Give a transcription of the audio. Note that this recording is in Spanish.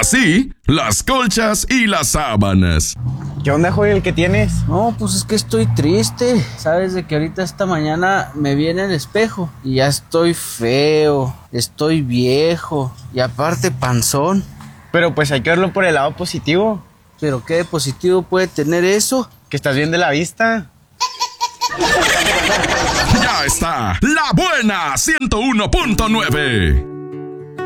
Así, las colchas y las sábanas. ¿Qué onda, Joel? ¿Qué tienes? No, pues es que estoy triste. Sabes de que ahorita esta mañana me vi en el espejo y ya estoy feo, estoy viejo y aparte panzón. Pero pues hay que verlo por el lado positivo. ¿Pero qué de positivo puede tener eso? Que estás bien de la vista. Ya está, La Buena 101.9.